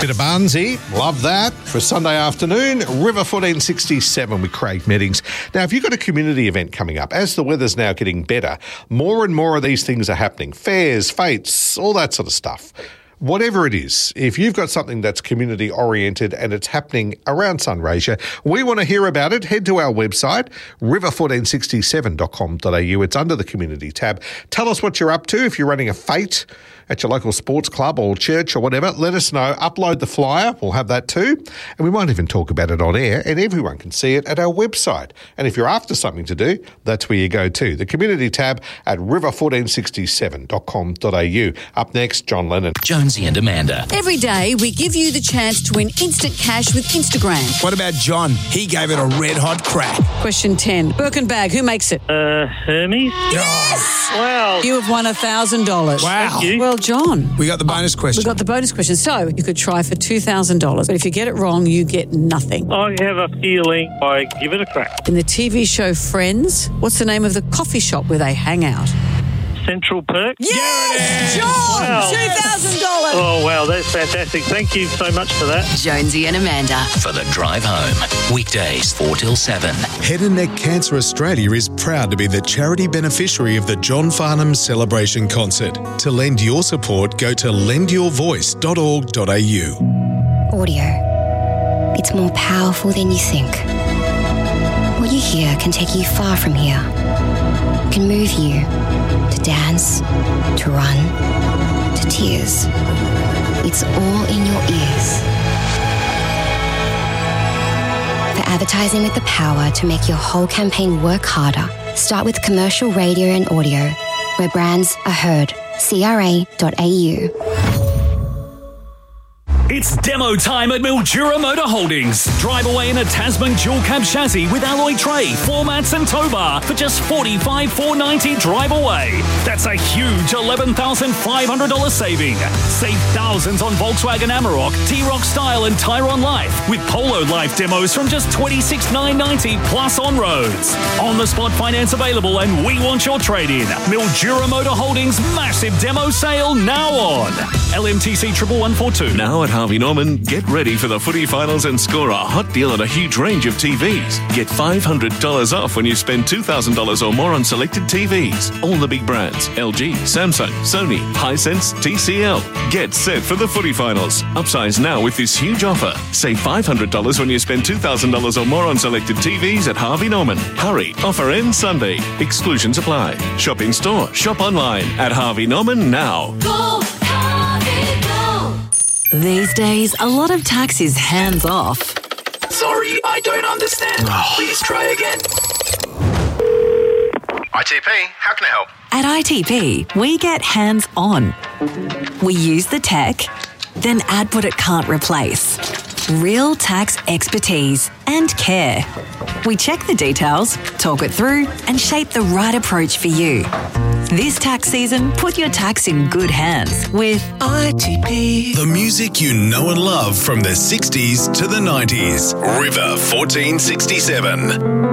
Bit of Barnsey, love that. For Sunday afternoon, River 1467 with Craig Meddings. Now, if you've got a community event coming up, as the weather's now getting better, more and more of these things are happening. Fairs, fates, all that sort of stuff. Whatever it is, if you've got something that's community-oriented and it's happening around Sunraysia, we want to hear about it. Head to our website, river1467.com.au. It's under the community tab. Tell us what you're up to. If you're running a fete at your local sports club or church or whatever, let us know. Upload the flyer. We'll have that too. And we might even talk about it on air, and everyone can see it at our website. And if you're after something to do, that's where you go to. The community tab at river1467.com.au. Up next, John Lennon. Jonesy and Amanda. Every day, we give you the chance to win instant cash with Instagram. What about John? He gave it a red-hot crack. Question 10. Birkin bag, who makes it? Hermes. Yes! Wow. You have won $1,000. Wow. Thank you. Well, John. We got the bonus question. We got the bonus question. So, you could try for $2,000. But if you get it wrong, you get nothing. I have a feeling I give it a crack. In the TV show Friends, what's the name of the coffee shop where they hang out? Central Perk. Yes! John! Wow. $2,000! Oh, wow, that's fantastic. Thank you so much for that. Jonesy and Amanda. For the drive home. Weekdays 4 till 7. Head and Neck Cancer Australia is proud to be the charity beneficiary of the John Farnham Celebration Concert. To lend your support, go to lendyourvoice.org.au. Audio. It's more powerful than you think. What you hear can take you far from here. It can move you to dance, to run, to tears. It's all in your ears. For advertising with the power to make your whole campaign work harder, start with commercial radio and audio, where brands are heard. CRA.au. It's demo time at Mildura Motor Holdings. Drive away in a Tasman dual cab chassis with alloy tray, floor mats and tow bar for just $45,490 drive away. That's a huge $11,500 saving. Save thousands on Volkswagen Amarok, T-Roc Style and Tyrone Life with Polo Life demos from just $26,990 plus on roads. On the spot finance available and we want your trade-in. Mildura Motor Holdings massive demo sale now on. LMTC 11142. Now at Harvey Norman, get ready for the footy finals and score a hot deal on a huge range of TVs. Get $500 off when you spend $2,000 or more on selected TVs. All the big brands, LG, Samsung, Sony, Hisense, TCL. Get set for the footy finals. Upsize now with this huge offer. Save $500 when you spend $2,000 or more on selected TVs at Harvey Norman. Hurry, offer ends Sunday. Exclusions apply. Shop in store, shop online at Harvey Norman now. Go, Harvey, go. These days, a lot of tax is hands off. Sorry, I don't understand. Please try again. ITP, how can I help? At ITP, we get hands on. We use the tech, then add what it can't replace. Real tax expertise and care. We check the details, talk it through, and shape the right approach for you. This tax season, put your tax in good hands with ITP. The music you know and love from the 60s to the 90s. River 1467.